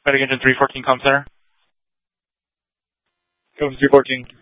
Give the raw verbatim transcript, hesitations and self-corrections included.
Medic Engine three fourteen, Com Center. Come three fourteen.